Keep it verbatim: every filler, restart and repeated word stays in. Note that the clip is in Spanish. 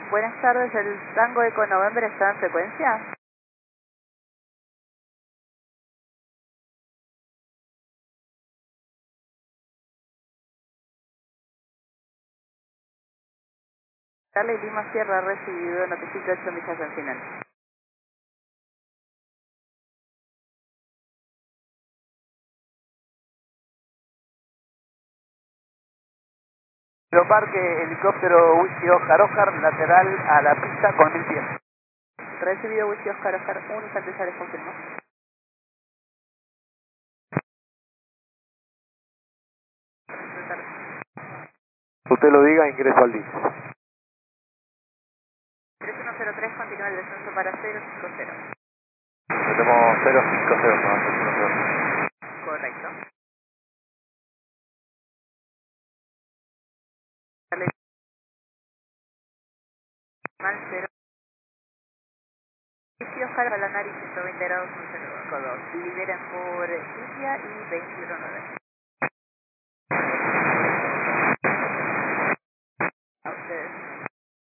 Buenas tardes, ¿el Tango Eco November está en frecuencia? Charlie Lima Sierra ha recibido notificación de al final. Parque, helicóptero Whisky Oscar Oscar, lateral a la pista con mil pies. Recibido Whisky Oscar Oscar, un instante ya les confirmo. Usted lo diga, ingreso al link. tres uno cero tres, continúa el descenso para cero cinco cero. Tenemos cero cinco cero, no, cero cinco cero. Correcto. Mal cero. Whisky Oscar a la nariz ciento veinte grados, cero dos. Y liberan por India y veinte cero nueve.